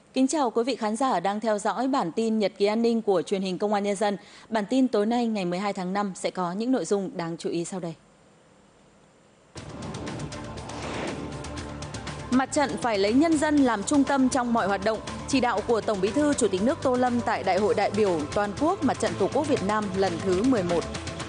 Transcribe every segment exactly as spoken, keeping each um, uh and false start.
Kính chào quý vị khán giả đang theo dõi bản tin Nhật ký an ninh của truyền hình Công an Nhân dân. Bản tin tối nay ngày mười hai tháng năm sẽ có những nội dung đáng chú ý sau đây. Mặt trận phải lấy nhân dân làm trung tâm trong mọi hoạt động, chỉ đạo của Tổng Bí thư Chủ tịch nước Tô Lâm tại Đại hội đại biểu toàn quốc Mặt trận Tổ quốc Việt Nam lần thứ mười một.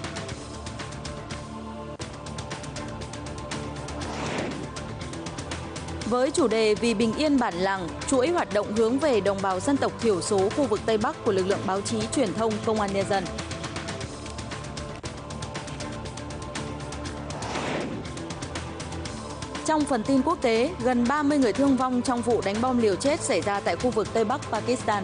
Với chủ đề Vì bình yên bản làng, chuỗi hoạt động hướng về đồng bào dân tộc thiểu số khu vực Tây Bắc của lực lượng báo chí truyền thông Công an Nhân dân. Trong phần tin quốc tế, gần ba mươi người thương vong trong vụ đánh bom liều chết xảy ra tại khu vực Tây Bắc Pakistan.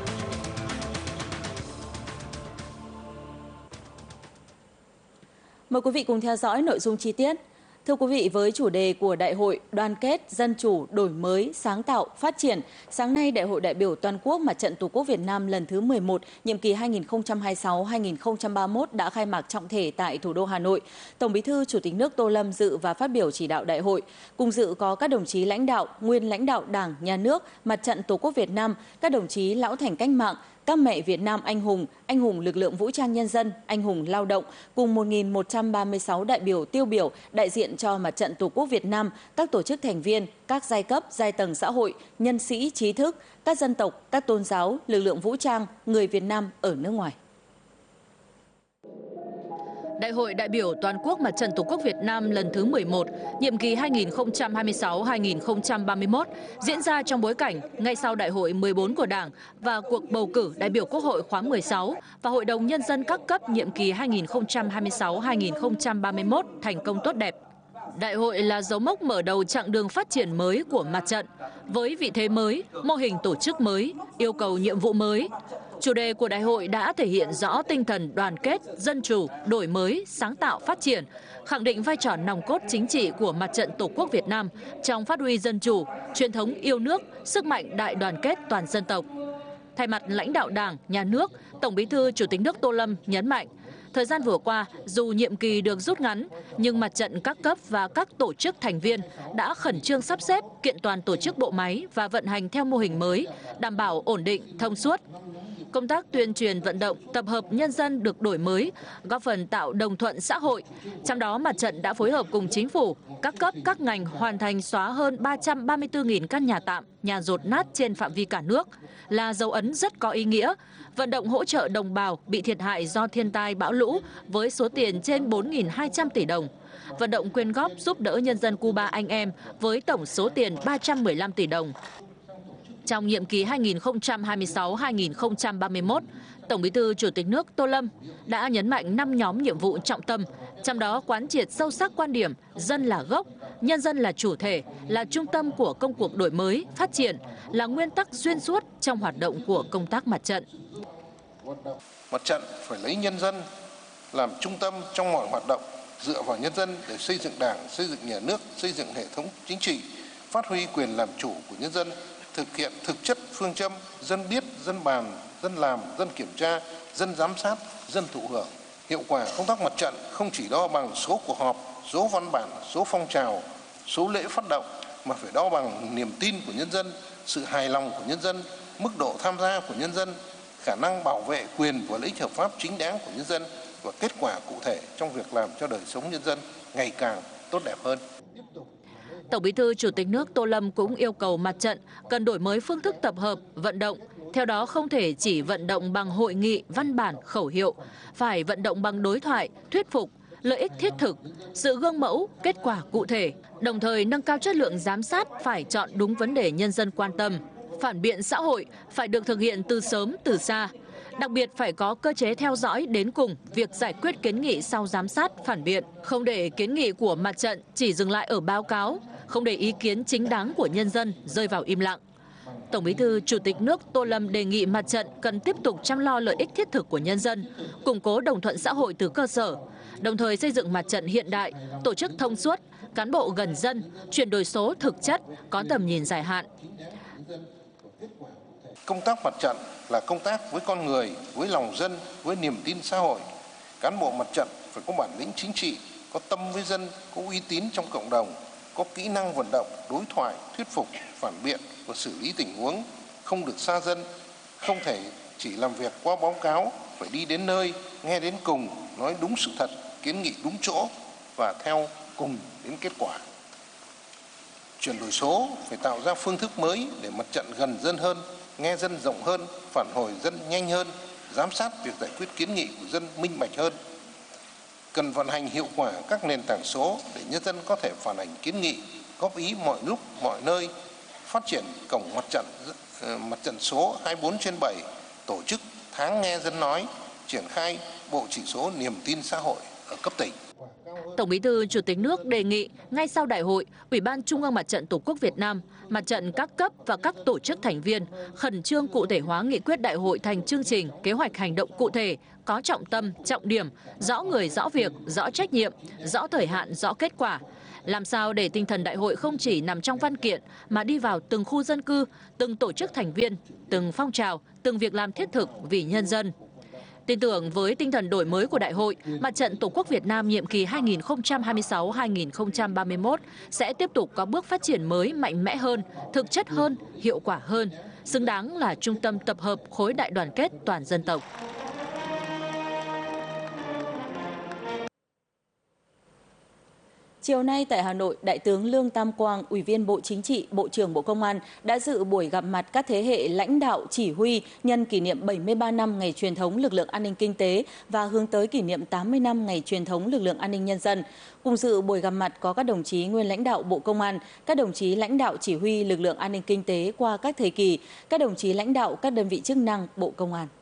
Mời quý vị cùng theo dõi nội dung chi tiết. Thưa quý vị, với chủ đề của Đại hội Đoàn kết, Dân chủ, Đổi mới, Sáng tạo, Phát triển, sáng nay Đại hội đại biểu toàn quốc Mặt trận Tổ quốc Việt Nam lần thứ mười một, nhiệm kỳ hai nghìn không trăm hai mươi sáu đến hai nghìn không trăm ba mươi mốt đã khai mạc trọng thể tại thủ đô Hà Nội. Tổng Bí thư Chủ tịch nước Tô Lâm dự và phát biểu chỉ đạo đại hội. Cùng dự có các đồng chí lãnh đạo, nguyên lãnh đạo Đảng, Nhà nước, Mặt trận Tổ quốc Việt Nam, các đồng chí lão thành cách mạng, các mẹ Việt Nam anh hùng, anh hùng lực lượng vũ trang nhân dân, anh hùng lao động, cùng một nghìn một trăm ba mươi sáu đại biểu tiêu biểu đại diện cho Mặt trận Tổ quốc Việt Nam, các tổ chức thành viên, các giai cấp, giai tầng xã hội, nhân sĩ, trí thức, các dân tộc, các tôn giáo, lực lượng vũ trang, người Việt Nam ở nước ngoài. Đại hội đại biểu toàn quốc Mặt trận Tổ quốc Việt Nam lần thứ mười một, nhiệm kỳ hai nghìn không trăm hai mươi sáu đến hai nghìn không trăm ba mươi mốt diễn ra trong bối cảnh ngay sau Đại hội mười bốn của Đảng và cuộc bầu cử đại biểu Quốc hội khóa mười sáu và Hội đồng Nhân dân các cấp nhiệm kỳ hai nghìn không trăm hai mươi sáu đến hai nghìn không trăm ba mươi mốt thành công tốt đẹp. Đại hội là dấu mốc mở đầu chặng đường phát triển mới của mặt trận, với vị thế mới, mô hình tổ chức mới, yêu cầu nhiệm vụ mới. Chủ đề của đại hội đã thể hiện rõ tinh thần đoàn kết, dân chủ, đổi mới, sáng tạo, phát triển, khẳng định vai trò nòng cốt chính trị của Mặt trận Tổ quốc Việt Nam trong phát huy dân chủ, truyền thống yêu nước, sức mạnh đại đoàn kết toàn dân tộc. Thay mặt lãnh đạo Đảng, Nhà nước, Tổng Bí thư Chủ tịch nước Tô Lâm nhấn mạnh, thời gian vừa qua, dù nhiệm kỳ được rút ngắn, nhưng mặt trận các cấp và các tổ chức thành viên đã khẩn trương sắp xếp, kiện toàn tổ chức bộ máy và vận hành theo mô hình mới, đảm bảo ổn định, thông suốt. Công tác tuyên truyền vận động, tập hợp nhân dân được đổi mới, góp phần tạo đồng thuận xã hội. Trong đó, mặt trận đã phối hợp cùng chính phủ, các cấp, các ngành hoàn thành xóa hơn ba trăm ba mươi tư nghìn căn nhà tạm, nhà dột nát trên phạm vi cả nước, là dấu ấn rất có ý nghĩa. Vận động hỗ trợ đồng bào bị thiệt hại do thiên tai bão lũ với số tiền trên bốn nghìn hai trăm tỷ đồng. Vận động quyên góp giúp đỡ nhân dân Cuba anh em với tổng số tiền ba trăm mười lăm tỷ đồng. Trong nhiệm kỳ hai nghìn không trăm hai mươi sáu đến hai nghìn không trăm ba mươi mốt, Tổng Bí thư Chủ tịch nước Tô Lâm đã nhấn mạnh năm nhóm nhiệm vụ trọng tâm, trong đó quán triệt sâu sắc quan điểm dân là gốc, nhân dân là chủ thể, là trung tâm của công cuộc đổi mới, phát triển, là nguyên tắc xuyên suốt trong hoạt động của công tác mặt trận. Mặt trận phải lấy nhân dân làm trung tâm trong mọi hoạt động, dựa vào nhân dân để xây dựng Đảng, xây dựng nhà nước, xây dựng hệ thống chính trị, phát huy quyền làm chủ của nhân dân, thực hiện thực chất phương châm dân biết, dân bàn, dân làm, dân kiểm tra, dân giám sát, dân thụ hưởng. Hiệu quả công tác mặt trận không chỉ đo bằng số cuộc họp, số văn bản, số phong trào, số lễ phát động, mà phải đo bằng niềm tin của nhân dân, sự hài lòng của nhân dân, mức độ tham gia của nhân dân, khả năng bảo vệ quyền và lợi ích hợp pháp chính đáng của nhân dân và kết quả cụ thể trong việc làm cho đời sống nhân dân ngày càng tốt đẹp hơn. Tổng Bí thư Chủ tịch nước Tô Lâm cũng yêu cầu mặt trận cần đổi mới phương thức tập hợp, vận động. Theo đó không thể chỉ vận động bằng hội nghị, văn bản, khẩu hiệu, phải vận động bằng đối thoại, thuyết phục, lợi ích thiết thực, sự gương mẫu, kết quả cụ thể. Đồng thời nâng cao chất lượng giám sát, phải chọn đúng vấn đề nhân dân quan tâm. Phản biện xã hội phải được thực hiện từ sớm, từ xa. Đặc biệt phải có cơ chế theo dõi đến cùng việc giải quyết kiến nghị sau giám sát, phản biện. Không để kiến nghị của mặt trận chỉ dừng lại ở báo cáo, không để ý kiến chính đáng của nhân dân rơi vào im lặng. Tổng Bí thư Chủ tịch nước Tô Lâm đề nghị mặt trận cần tiếp tục chăm lo lợi ích thiết thực của nhân dân, củng cố đồng thuận xã hội từ cơ sở, đồng thời xây dựng mặt trận hiện đại, tổ chức thông suốt, cán bộ gần dân, chuyển đổi số thực chất, có tầm nhìn dài hạn. Công tác mặt trận là công tác với con người, với lòng dân, với niềm tin xã hội. Cán bộ mặt trận phải có bản lĩnh chính trị, có tâm với dân, có uy tín trong cộng đồng, có kỹ năng vận động, đối thoại, thuyết phục, phản biện và xử lý tình huống, không được xa dân, không thể chỉ làm việc qua báo cáo, phải đi đến nơi, nghe đến cùng, nói đúng sự thật, kiến nghị đúng chỗ và theo cùng đến kết quả. Chuyển đổi số phải tạo ra phương thức mới để mặt trận gần dân hơn, nghe dân rộng hơn, phản hồi dân nhanh hơn, giám sát việc giải quyết kiến nghị của dân minh bạch hơn. Cần vận hành hiệu quả các nền tảng số để nhân dân có thể phản ánh kiến nghị, góp ý mọi lúc, mọi nơi, phát triển cổng mặt trận mặt trận số hai mươi bốn trên bảy, tổ chức tháng nghe dân nói, triển khai bộ chỉ số niềm tin xã hội ở cấp tỉnh. Tổng Bí thư Chủ tịch nước đề nghị ngay sau đại hội, Ủy ban Trung ương Mặt trận Tổ quốc Việt Nam, mặt trận các cấp và các tổ chức thành viên khẩn trương cụ thể hóa nghị quyết đại hội thành chương trình, kế hoạch hành động cụ thể, có trọng tâm, trọng điểm, rõ người, rõ việc, rõ trách nhiệm, rõ thời hạn, rõ kết quả. Làm sao để tinh thần đại hội không chỉ nằm trong văn kiện mà đi vào từng khu dân cư, từng tổ chức thành viên, từng phong trào, từng việc làm thiết thực vì nhân dân. Tin tưởng với tinh thần đổi mới của đại hội, Mặt trận Tổ quốc Việt Nam nhiệm kỳ hai nghìn không trăm hai mươi sáu đến hai nghìn không trăm ba mươi mốt sẽ tiếp tục có bước phát triển mới mạnh mẽ hơn, thực chất hơn, hiệu quả hơn, xứng đáng là trung tâm tập hợp khối đại đoàn kết toàn dân tộc. Chiều nay tại Hà Nội, Đại tướng Lương Tam Quang, Ủy viên Bộ Chính trị, Bộ trưởng Bộ Công an đã dự buổi gặp mặt các thế hệ lãnh đạo chỉ huy nhân kỷ niệm bảy mươi ba năm ngày truyền thống lực lượng an ninh kinh tế và hướng tới kỷ niệm tám mươi năm ngày truyền thống lực lượng an ninh nhân dân. Cùng dự buổi gặp mặt có các đồng chí nguyên lãnh đạo Bộ Công an, các đồng chí lãnh đạo chỉ huy lực lượng an ninh kinh tế qua các thời kỳ, các đồng chí lãnh đạo các đơn vị chức năng Bộ Công an.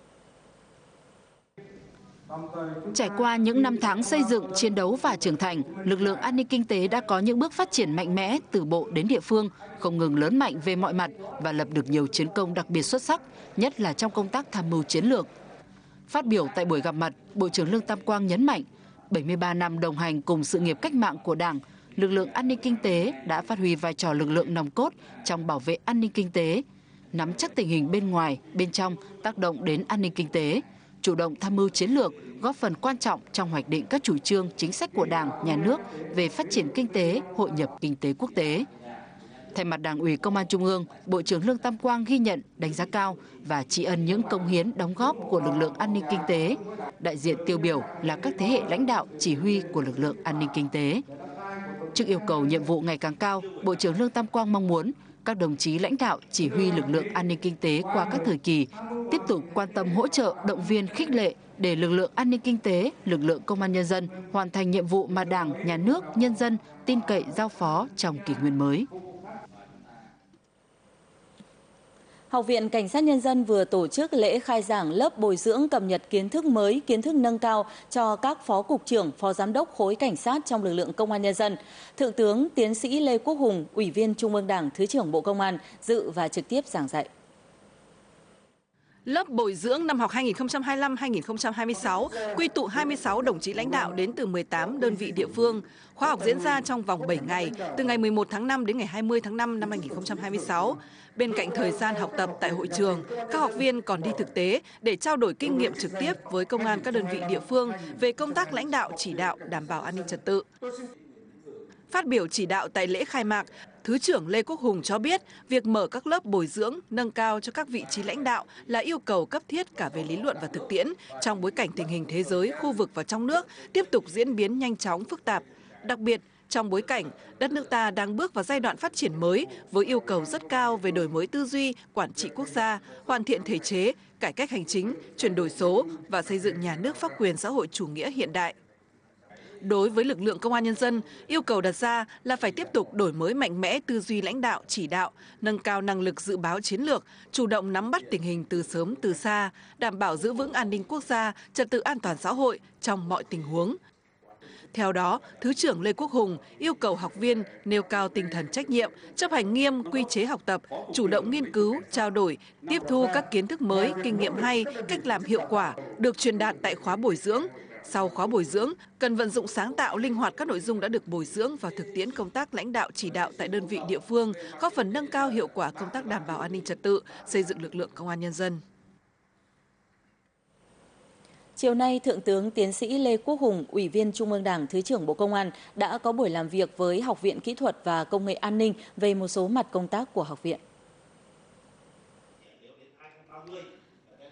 Trải qua những năm tháng xây dựng, chiến đấu và trưởng thành, lực lượng an ninh kinh tế đã có những bước phát triển mạnh mẽ từ bộ đến địa phương, không ngừng lớn mạnh về mọi mặt và lập được nhiều chiến công đặc biệt xuất sắc, nhất là trong công tác tham mưu chiến lược. Phát biểu tại buổi gặp mặt, Bộ trưởng Lương Tam Quang nhấn mạnh, bảy mươi ba năm đồng hành cùng sự nghiệp cách mạng của Đảng, lực lượng an ninh kinh tế đã phát huy vai trò lực lượng nòng cốt trong bảo vệ an ninh kinh tế, nắm chắc tình hình bên ngoài, bên trong tác động đến an ninh kinh tế, chủ động tham mưu chiến lược, góp phần quan trọng trong hoạch định các chủ trương, chính sách của Đảng, Nhà nước về phát triển kinh tế, hội nhập kinh tế quốc tế. Thay mặt Đảng ủy Công an Trung ương, Bộ trưởng Lương Tam Quang ghi nhận, đánh giá cao và tri ân những công hiến đóng góp của lực lượng an ninh kinh tế. Đại diện tiêu biểu là các thế hệ lãnh đạo, chỉ huy của lực lượng an ninh kinh tế. Trước yêu cầu nhiệm vụ ngày càng cao, Bộ trưởng Lương Tam Quang mong muốn các đồng chí lãnh đạo chỉ huy lực lượng an ninh kinh tế qua các thời kỳ tiếp tục quan tâm hỗ trợ, động viên, khích lệ để lực lượng an ninh kinh tế, lực lượng công an nhân dân hoàn thành nhiệm vụ mà Đảng, Nhà nước, nhân dân tin cậy giao phó trong kỷ nguyên mới. Học viện Cảnh sát Nhân dân vừa tổ chức lễ khai giảng lớp bồi dưỡng cập nhật kiến thức mới, kiến thức nâng cao cho các phó cục trưởng, phó giám đốc khối cảnh sát trong lực lượng Công an Nhân dân. Thượng tướng Tiến sĩ Lê Quốc Hùng, Ủy viên Trung ương Đảng, Thứ trưởng Bộ Công an dự và trực tiếp giảng dạy. Lớp bồi dưỡng năm học hai nghìn không trăm hai mươi lăm hai nghìn không trăm hai mươi sáu quy tụ hai mươi sáu đồng chí lãnh đạo đến từ mười tám đơn vị địa phương. Khóa học diễn ra trong vòng bảy ngày, từ ngày mười một tháng năm đến ngày hai mươi tháng năm năm hai nghìn không trăm hai mươi sáu. Bên cạnh thời gian học tập tại hội trường, các học viên còn đi thực tế để trao đổi kinh nghiệm trực tiếp với công an các đơn vị địa phương về công tác lãnh đạo, chỉ đạo, đảm bảo an ninh trật tự. Phát biểu chỉ đạo tại lễ khai mạc, Thứ trưởng Lê Quốc Hùng cho biết việc mở các lớp bồi dưỡng, nâng cao cho các vị trí lãnh đạo là yêu cầu cấp thiết cả về lý luận và thực tiễn trong bối cảnh tình hình thế giới, khu vực và trong nước tiếp tục diễn biến nhanh chóng, phức tạp. Đặc biệt, trong bối cảnh đất nước ta đang bước vào giai đoạn phát triển mới với yêu cầu rất cao về đổi mới tư duy, quản trị quốc gia, hoàn thiện thể chế, cải cách hành chính, chuyển đổi số và xây dựng nhà nước pháp quyền xã hội chủ nghĩa hiện đại. Đối với lực lượng Công an Nhân dân, yêu cầu đặt ra là phải tiếp tục đổi mới mạnh mẽ tư duy lãnh đạo, chỉ đạo, nâng cao năng lực dự báo chiến lược, chủ động nắm bắt tình hình từ sớm từ xa, đảm bảo giữ vững an ninh quốc gia, trật tự an toàn xã hội trong mọi tình huống. Theo đó, Thứ trưởng Lê Quốc Hùng yêu cầu học viên nêu cao tinh thần trách nhiệm, chấp hành nghiêm quy chế học tập, chủ động nghiên cứu, trao đổi, tiếp thu các kiến thức mới, kinh nghiệm hay, cách làm hiệu quả được truyền đạt tại khóa bồi dưỡng. Sau khóa bồi dưỡng, cần vận dụng sáng tạo, linh hoạt các nội dung đã được bồi dưỡng vào thực tiễn công tác lãnh đạo chỉ đạo tại đơn vị địa phương, góp phần nâng cao hiệu quả công tác đảm bảo an ninh trật tự, xây dựng lực lượng Công an Nhân dân. Chiều nay, Thượng tướng Tiến sĩ Lê Quốc Hùng, Ủy viên Trung ương Đảng, Thứ trưởng Bộ Công an đã có buổi làm việc với Học viện Kỹ thuật và Công nghệ An ninh về một số mặt công tác của học viện.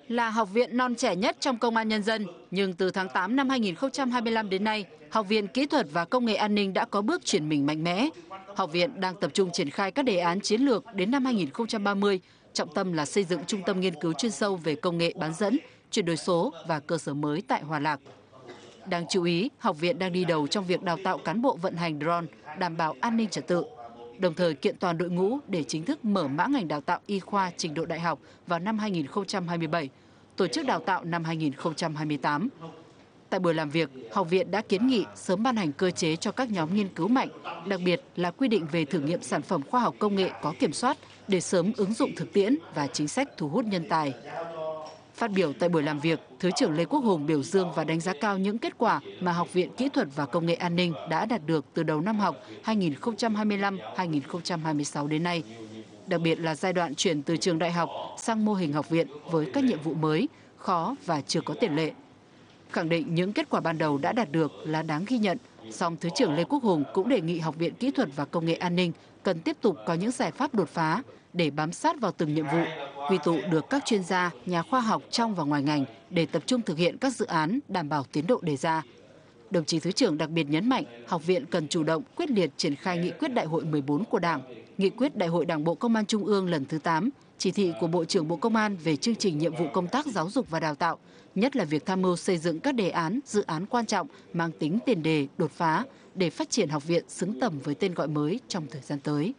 Là học viện non trẻ nhất trong Công an Nhân dân, nhưng từ tháng tám năm hai nghìn không trăm hai mươi lăm đến nay, Học viện Kỹ thuật và Công nghệ An ninh đã có bước chuyển mình mạnh mẽ. Học viện đang tập trung triển khai các đề án chiến lược đến năm hai nghìn không trăm ba mươi, trọng tâm là xây dựng trung tâm nghiên cứu chuyên sâu về công nghệ bán dẫn, chuyển đổi số và cơ sở mới tại Hòa Lạc. Đáng chú ý, học viện đang đi đầu trong việc đào tạo cán bộ vận hành drone, đảm bảo an ninh trật tự, đồng thời kiện toàn đội ngũ để chính thức mở mã ngành đào tạo y khoa trình độ đại học vào năm hai nghìn không trăm hai mươi bảy, tổ chức đào tạo năm hai nghìn không trăm hai mươi tám. Tại buổi làm việc, học viện đã kiến nghị sớm ban hành cơ chế cho các nhóm nghiên cứu mạnh, đặc biệt là quy định về thử nghiệm sản phẩm khoa học công nghệ có kiểm soát để sớm ứng dụng thực tiễn và chính sách thu hút nhân tài. Phát biểu tại buổi làm việc, Thứ trưởng Lê Quốc Hùng biểu dương và đánh giá cao những kết quả mà Học viện Kỹ thuật và Công nghệ An ninh đã đạt được từ đầu năm học hai nghìn không trăm hai mươi lăm hai nghìn không trăm hai mươi sáu đến nay. Đặc biệt là giai đoạn chuyển từ trường đại học sang mô hình học viện với các nhiệm vụ mới, khó và chưa có tiền lệ. Khẳng định những kết quả ban đầu đã đạt được là đáng ghi nhận, song Thứ trưởng Lê Quốc Hùng cũng đề nghị Học viện Kỹ thuật và Công nghệ An ninh cần tiếp tục có những giải pháp đột phá để bám sát vào từng nhiệm vụ, quy tụ được các chuyên gia, nhà khoa học trong và ngoài ngành để tập trung thực hiện các dự án đảm bảo tiến độ đề ra. Đồng chí Thứ trưởng đặc biệt nhấn mạnh, học viện cần chủ động, quyết liệt triển khai nghị quyết Đại hội mười bốn của Đảng, nghị quyết Đại hội Đảng bộ Công an Trung ương lần thứ tám, chỉ thị của Bộ trưởng Bộ Công an về chương trình nhiệm vụ công tác giáo dục và đào tạo, nhất là việc tham mưu xây dựng các đề án, dự án quan trọng mang tính tiền đề, đột phá để phát triển học viện xứng tầm với tên gọi mới trong thời gian tới.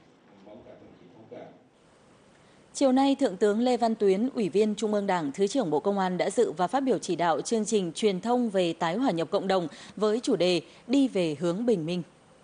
Chiều nay, Thượng tướng Lê Văn Tuyến, Ủy viên Trung ương Đảng, Thứ trưởng Bộ Công an đã dự và phát biểu chỉ đạo chương trình truyền thông về tái hòa nhập cộng đồng với chủ đề Đi về hướng bình minh.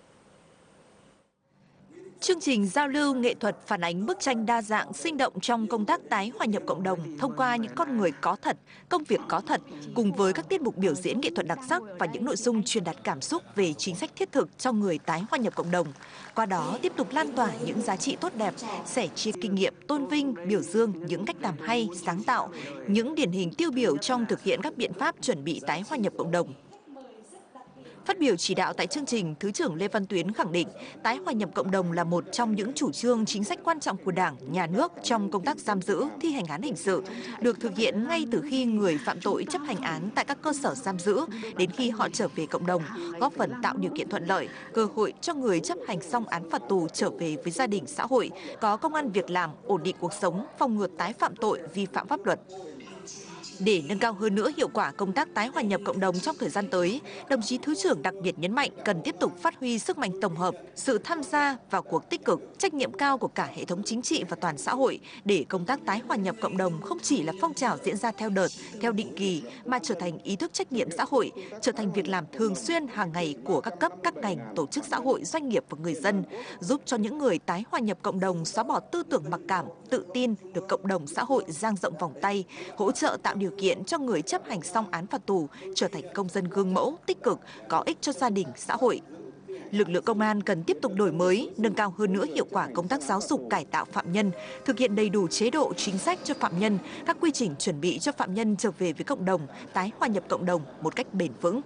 Chương trình giao lưu nghệ thuật phản ánh bức tranh đa dạng, sinh động trong công tác tái hòa nhập cộng đồng thông qua những con người có thật, công việc có thật, cùng với các tiết mục biểu diễn nghệ thuật đặc sắc và những nội dung truyền đạt cảm xúc về chính sách thiết thực cho người tái hòa nhập cộng đồng. Qua đó tiếp tục lan tỏa những giá trị tốt đẹp, sẻ chia kinh nghiệm, tôn vinh, biểu dương những cách làm hay, sáng tạo, những điển hình tiêu biểu trong thực hiện các biện pháp chuẩn bị tái hòa nhập cộng đồng. Phát biểu chỉ đạo tại chương trình, Thứ trưởng Lê Văn Tuyến khẳng định tái hòa nhập cộng đồng là một trong những chủ trương chính sách quan trọng của Đảng, Nhà nước trong công tác giam giữ, thi hành án hình sự, được thực hiện ngay từ khi người phạm tội chấp hành án tại các cơ sở giam giữ đến khi họ trở về cộng đồng, góp phần tạo điều kiện thuận lợi, cơ hội cho người chấp hành xong án phạt tù trở về với gia đình xã hội, có công ăn việc làm, ổn định cuộc sống, phòng ngừa tái phạm tội, vi phạm pháp luật. Để nâng cao hơn nữa hiệu quả công tác tái hòa nhập cộng đồng trong thời gian tới, đồng chí Thứ trưởng đặc biệt nhấn mạnh cần tiếp tục phát huy sức mạnh tổng hợp, sự tham gia vào cuộc tích cực, trách nhiệm cao của cả hệ thống chính trị và toàn xã hội để công tác tái hòa nhập cộng đồng không chỉ là phong trào diễn ra theo đợt, theo định kỳ mà trở thành ý thức trách nhiệm xã hội, trở thành việc làm thường xuyên hàng ngày của các cấp, các ngành, tổ chức xã hội, doanh nghiệp và người dân, giúp cho những người tái hòa nhập cộng đồng xóa bỏ tư tưởng mặc cảm, tự tin được cộng đồng xã hội dang rộng vòng tay, hỗ trợ tạo điều kiện cho người chấp hành xong án phạt tù trở thành công dân gương mẫu, tích cực, có ích cho gia đình, xã hội. Lực lượng công an cần tiếp tục đổi mới, nâng cao hơn nữa hiệu quả công tác giáo dục cải tạo phạm nhân, thực hiện đầy đủ chế độ chính sách cho phạm nhân, các quy trình chuẩn bị cho phạm nhân trở về với cộng đồng, tái hòa nhập cộng đồng một cách bền vững.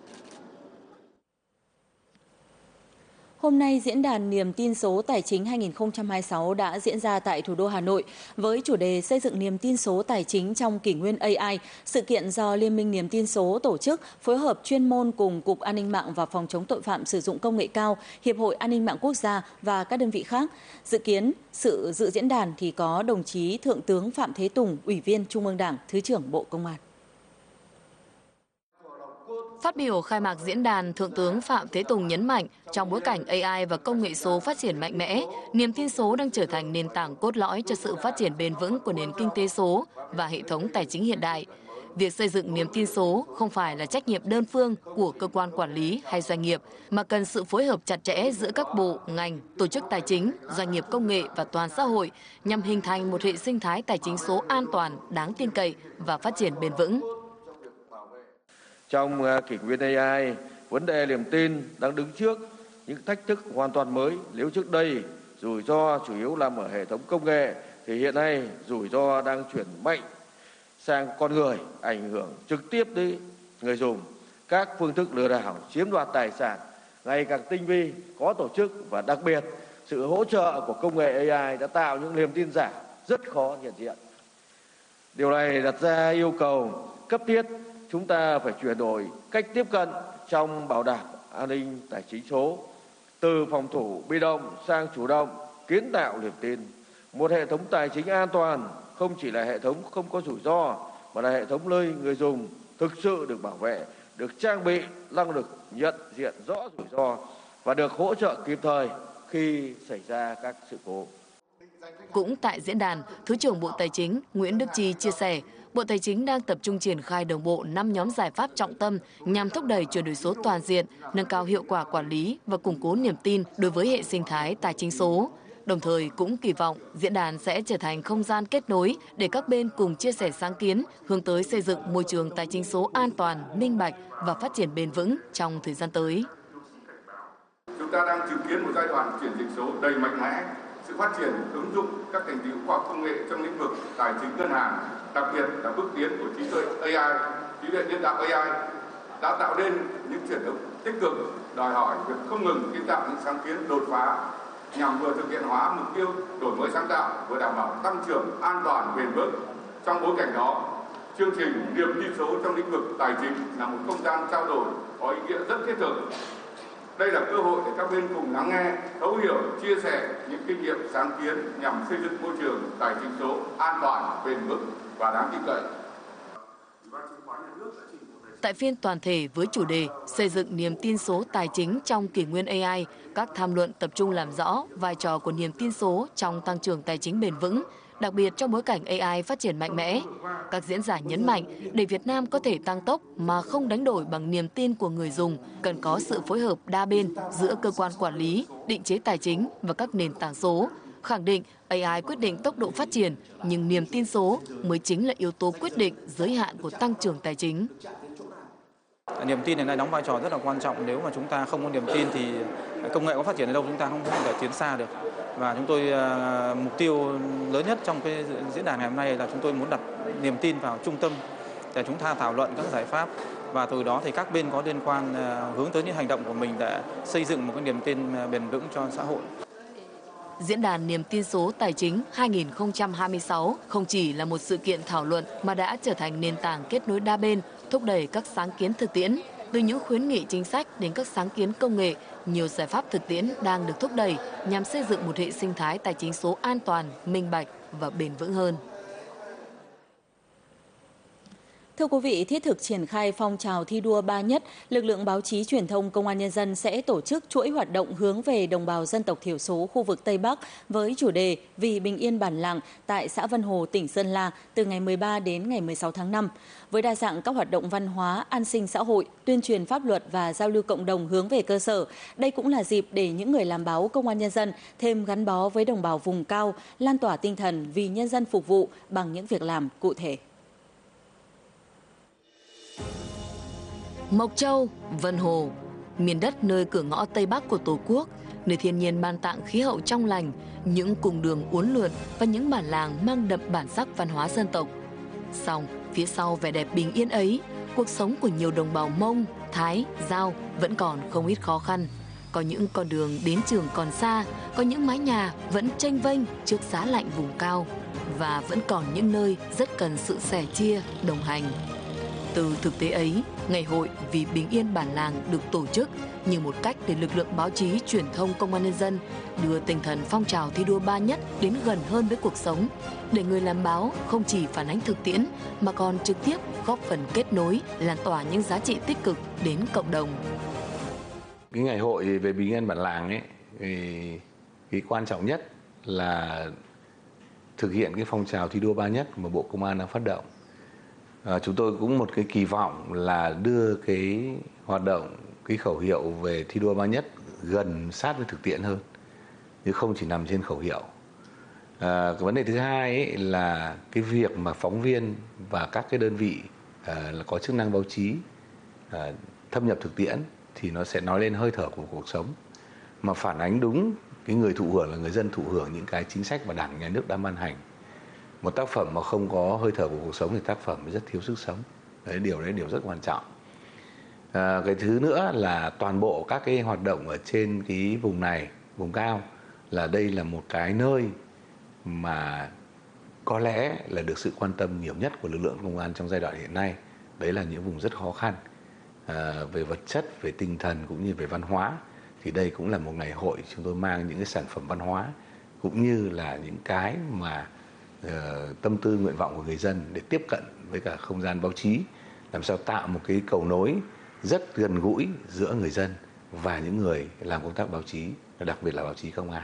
Hôm nay, Diễn đàn Niềm tin số tài chính hai nghìn không trăm hai mươi sáu đã diễn ra tại thủ đô Hà Nội với chủ đề xây dựng niềm tin số tài chính trong kỷ nguyên a i. Sự kiện do Liên minh Niềm tin số tổ chức phối hợp chuyên môn cùng Cục An ninh mạng và Phòng chống tội phạm sử dụng công nghệ cao, Hiệp hội An ninh mạng quốc gia và các đơn vị khác. Dự kiến sự dự diễn đàn thì có đồng chí Thượng tướng Phạm Thế Tùng, Ủy viên Trung ương Đảng, Thứ trưởng Bộ Công an. Phát biểu khai mạc diễn đàn, Thượng tướng Phạm Thế Tùng nhấn mạnh, trong bối cảnh a i và công nghệ số phát triển mạnh mẽ, niềm tin số đang trở thành nền tảng cốt lõi cho sự phát triển bền vững của nền kinh tế số và hệ thống tài chính hiện đại. Việc xây dựng niềm tin số không phải là trách nhiệm đơn phương của cơ quan quản lý hay doanh nghiệp, mà cần sự phối hợp chặt chẽ giữa các bộ, ngành, tổ chức tài chính, doanh nghiệp công nghệ và toàn xã hội nhằm hình thành một hệ sinh thái tài chính số an toàn, đáng tin cậy và phát triển bền vững. Trong kỷ nguyên a i, vấn đề niềm tin đang đứng trước những thách thức hoàn toàn mới. Nếu trước đây rủi ro chủ yếu nằm ở hệ thống công nghệ, thì hiện nay rủi ro đang chuyển mạnh sang con người, ảnh hưởng trực tiếp đến người dùng. Các phương thức lừa đảo, chiếm đoạt tài sản ngày càng tinh vi, có tổ chức và đặc biệt sự hỗ trợ của công nghệ a i đã tạo những niềm tin giả rất khó nhận diện. Điều này đặt ra yêu cầu cấp thiết chúng ta phải chuyển đổi cách tiếp cận trong bảo đảm an ninh tài chính số, từ phòng thủ bị động sang chủ động, kiến tạo niềm tin. Một hệ thống tài chính an toàn không chỉ là hệ thống không có rủi ro, mà là hệ thống nơi người dùng thực sự được bảo vệ, được trang bị năng lực nhận diện rõ rủi ro và được hỗ trợ kịp thời khi xảy ra các sự cố. Cũng tại diễn đàn, Thứ trưởng Bộ Tài chính Nguyễn Đức Chi chia sẻ, Bộ Tài chính đang tập trung triển khai đồng bộ năm nhóm giải pháp trọng tâm nhằm thúc đẩy chuyển đổi số toàn diện, nâng cao hiệu quả quản lý và củng cố niềm tin đối với hệ sinh thái tài chính số. Đồng thời cũng kỳ vọng diễn đàn sẽ trở thành không gian kết nối để các bên cùng chia sẻ sáng kiến hướng tới xây dựng môi trường tài chính số an toàn, minh bạch và phát triển bền vững trong thời gian tới. Chúng ta đang chứng kiến một giai đoạn chuyển dịch số đầy mạnh mẽ. Sự phát triển ứng dụng các thành tựu khoa học công nghệ trong lĩnh vực tài chính ngân hàng, đặc biệt là bước tiến của trí tuệ a i, trí tuệ nhân tạo a i đã tạo nên những chuyển động tích cực, đòi hỏi việc không ngừng kiến tạo những sáng kiến đột phá nhằm vừa thực hiện hóa mục tiêu đổi mới sáng tạo, vừa đảm bảo tăng trưởng an toàn bền vững. Trong bối cảnh đó, chương trình niềm tin số trong lĩnh vực tài chính là một không gian trao đổi có ý nghĩa rất thiết thực. Đây là cơ hội để các bên cùng lắng nghe, thấu hiểu, chia sẻ những kinh nghiệm sáng kiến nhằm xây dựng môi trường tài chính số an toàn, bền vững và đáng tin cậy. Tại phiên toàn thể với chủ đề xây dựng niềm tin số tài chính trong kỷ nguyên a i, các tham luận tập trung làm rõ vai trò của niềm tin số trong tăng trưởng tài chính bền vững, đặc biệt trong bối cảnh a i phát triển mạnh mẽ. Các diễn giả nhấn mạnh để Việt Nam có thể tăng tốc mà không đánh đổi bằng niềm tin của người dùng, cần có sự phối hợp đa bên giữa cơ quan quản lý, định chế tài chính và các nền tảng số. Khẳng định a i quyết định tốc độ phát triển, nhưng niềm tin số mới chính là yếu tố quyết định giới hạn của tăng trưởng tài chính. Niềm tin này đóng vai trò rất là quan trọng. Nếu mà chúng ta không có niềm tin thì công nghệ có phát triển đến đâu chúng ta không thể tiến xa được. Và chúng tôi mục tiêu lớn nhất trong cái diễn đàn ngày hôm nay là chúng tôi muốn đặt niềm tin vào trung tâm để chúng ta thảo luận các giải pháp, và từ đó thì các bên có liên quan hướng tới những hành động của mình để xây dựng một cái niềm tin bền vững cho xã hội. Diễn đàn Niềm tin số tài chính hai nghìn không trăm hai mươi sáu không chỉ là một sự kiện thảo luận mà đã trở thành nền tảng kết nối đa bên, thúc đẩy các sáng kiến thực tiễn. Từ những khuyến nghị chính sách đến các sáng kiến công nghệ, nhiều giải pháp thực tiễn đang được thúc đẩy nhằm xây dựng một hệ sinh thái tài chính số an toàn, minh bạch và bền vững hơn. Thưa quý vị, thiết thực triển khai phong trào thi đua ba nhất, lực lượng báo chí truyền thông Công an Nhân dân sẽ tổ chức chuỗi hoạt động hướng về đồng bào dân tộc thiểu số khu vực Tây Bắc với chủ đề Vì bình yên bản làng tại xã Vân Hồ, tỉnh Sơn La từ ngày mười ba đến ngày mười sáu tháng năm. Với đa dạng các hoạt động văn hóa, an sinh xã hội, tuyên truyền pháp luật và giao lưu cộng đồng hướng về cơ sở, đây cũng là dịp để những người làm báo Công an Nhân dân thêm gắn bó với đồng bào vùng cao, lan tỏa tinh thần vì nhân dân phục vụ bằng những việc làm cụ thể. Mộc Châu, Vân Hồ, miền đất nơi cửa ngõ Tây Bắc của Tổ quốc, nơi thiên nhiên ban tặng khí hậu trong lành, những cung đường uốn lượn và những bản làng mang đậm bản sắc văn hóa dân tộc. Song, phía sau vẻ đẹp bình yên ấy, cuộc sống của nhiều đồng bào Mông, Thái, Dao vẫn còn không ít khó khăn. Có những con đường đến trường còn xa, có những mái nhà vẫn chênh vênh trước giá lạnh vùng cao, và vẫn còn những nơi rất cần sự sẻ chia, đồng hành. Từ thực tế ấy, Ngày hội Vì bình yên bản làng được tổ chức như một cách để lực lượng báo chí truyền thông Công an Nhân dân đưa tinh thần phong trào thi đua ba nhất đến gần hơn với cuộc sống, để người làm báo không chỉ phản ánh thực tiễn mà còn trực tiếp góp phần kết nối, lan tỏa những giá trị tích cực đến cộng đồng. Cái ngày hội về bình yên bản làng ấy, thì cái quan trọng nhất là thực hiện cái phong trào thi đua ba nhất mà Bộ Công an đang phát động. À, chúng tôi cũng một cái kỳ vọng là đưa cái hoạt động, cái khẩu hiệu về thi đua ba nhất gần sát với thực tiễn hơn, chứ không chỉ nằm trên khẩu hiệu. À, cái vấn đề thứ hai ấy là cái việc mà phóng viên và các cái đơn vị à, là có chức năng báo chí à, thâm nhập thực tiễn thì nó sẽ nói lên hơi thở của cuộc sống, mà phản ánh đúng cái người thụ hưởng là người dân thụ hưởng những cái chính sách mà Đảng, Nhà nước đã ban hành. Một tác phẩm mà không có hơi thở của cuộc sống thì tác phẩm rất thiếu sức sống. Đấy, điều đấy điều rất quan trọng. À, cái thứ nữa là toàn bộ các cái hoạt động ở trên cái vùng này, vùng cao, là đây là một cái nơi mà có lẽ là được sự quan tâm nhiều nhất của lực lượng công an trong giai đoạn hiện nay. Đấy là những vùng rất khó khăn à, về vật chất, về tinh thần cũng như về văn hóa. Thì đây cũng là một ngày hội chúng tôi mang những cái sản phẩm văn hóa cũng như là những cái mà uh, tâm tư nguyện vọng của người dân để tiếp cận với cả không gian báo chí, làm sao tạo một cái cầu nối rất gần gũi giữa người dân và những người làm công tác báo chí, đặc biệt là báo chí công an.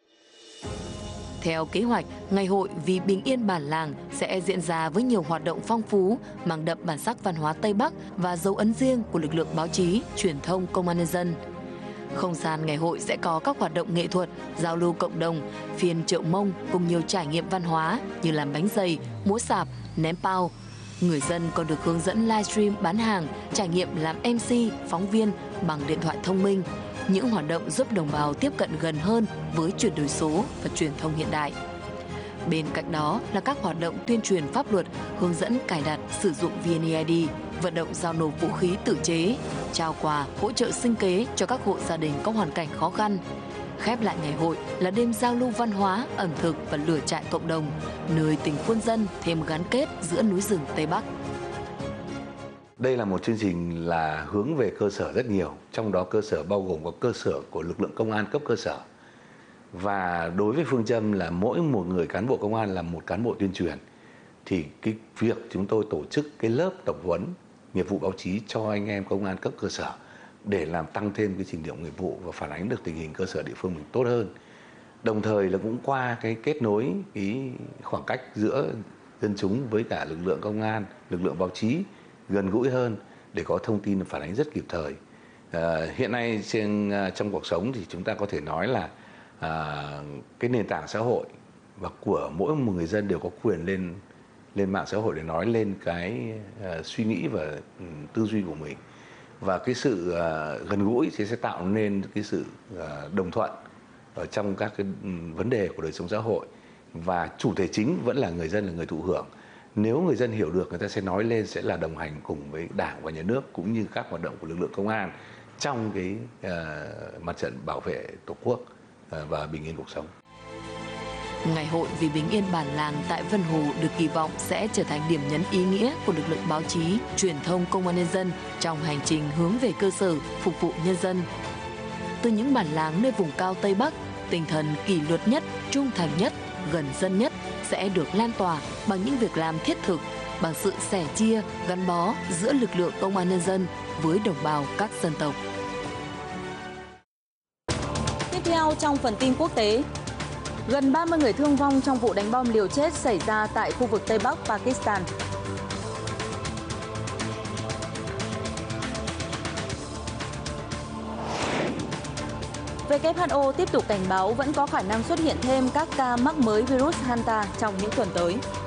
Theo kế hoạch, Ngày hội vì bình yên bản làng sẽ diễn ra với nhiều hoạt động phong phú, mang đậm bản sắc văn hóa Tây Bắc và dấu ấn riêng của lực lượng báo chí, truyền thông Công an Nhân dân. Không gian ngày hội sẽ có các hoạt động nghệ thuật, giao lưu cộng đồng, phiên chợ Mông cùng nhiều trải nghiệm văn hóa như làm bánh dày, múa sạp, ném pao. Người dân còn được hướng dẫn livestream bán hàng, trải nghiệm làm em xê, phóng viên bằng điện thoại thông minh. Những hoạt động giúp đồng bào tiếp cận gần hơn với chuyển đổi số và truyền thông hiện đại. Bên cạnh đó là các hoạt động tuyên truyền pháp luật, hướng dẫn cài đặt sử dụng vê en e i đê, vận động giao nộp vũ khí tự chế, trao quà, hỗ trợ sinh kế cho các hộ gia đình có hoàn cảnh khó khăn. Khép lại ngày hội là đêm giao lưu văn hóa, ẩm thực và lửa trại cộng đồng, nơi tình quân dân thêm gắn kết giữa núi rừng Tây Bắc. Đây là một chương trình là hướng về cơ sở rất nhiều, trong đó cơ sở bao gồm có cơ sở của lực lượng công an cấp cơ sở. Và đối với phương châm là mỗi một người cán bộ công an là một cán bộ tuyên truyền, thì cái việc chúng tôi tổ chức cái lớp tập huấn nghiệp vụ báo chí cho anh em công an cấp cơ sở để làm tăng thêm cái trình độ nghiệp vụ và phản ánh được tình hình cơ sở địa phương mình tốt hơn. Đồng thời là cũng qua cái kết nối cái khoảng cách giữa dân chúng với cả lực lượng công an, lực lượng báo chí gần gũi hơn để có thông tin phản ánh rất kịp thời. À, hiện nay trên trong cuộc sống thì chúng ta có thể nói là à, cái nền tảng xã hội và của mỗi một người dân đều có quyền lên lên mạng xã hội để nói lên cái uh, suy nghĩ và um, tư duy của mình, và cái sự uh, gần gũi thì sẽ tạo nên cái sự uh, đồng thuận ở trong các cái um, vấn đề của đời sống xã hội, và chủ thể chính vẫn là người dân, là người thụ hưởng. Nếu người dân hiểu được, người ta sẽ nói lên, sẽ là đồng hành cùng với Đảng và Nhà nước cũng như các hoạt động của lực lượng công an trong cái uh, mặt trận bảo vệ Tổ quốc uh, và bình yên cuộc sống. Ngày hội vì bình yên bản làng tại Vân Hồ được kỳ vọng sẽ trở thành điểm nhấn ý nghĩa của lực lượng báo chí, truyền thông Công an Nhân dân trong hành trình hướng về cơ sở, phục vụ nhân dân. Từ những bản làng nơi vùng cao Tây Bắc, tinh thần kỷ luật nhất, trung thành nhất, gần dân nhất sẽ được lan tỏa bằng những việc làm thiết thực, bằng sự sẻ chia, gắn bó giữa lực lượng Công an Nhân dân với đồng bào các dân tộc. Tiếp theo trong phần tin quốc tế, gần ba mươi người thương vong trong vụ đánh bom liều chết xảy ra tại khu vực Tây Bắc Pakistan. vê kép hát o tiếp tục cảnh báo vẫn có khả năng xuất hiện thêm các ca mắc mới virus Hanta trong những tuần tới.